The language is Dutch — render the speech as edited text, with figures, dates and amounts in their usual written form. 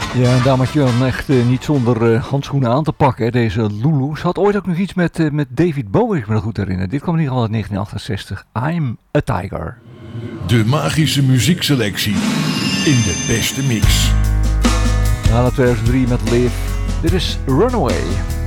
Ja, en daar moet je dan echt niet zonder handschoenen aan te pakken, hè, deze Lulu. Ze had ooit ook nog iets met David Bowie, ik me dat goed herinner. Dit kwam in ieder geval uit 1968. I'm a Tiger. De magische muziekselectie in de beste mix. Na 2003 met Live. Dit is Runaway.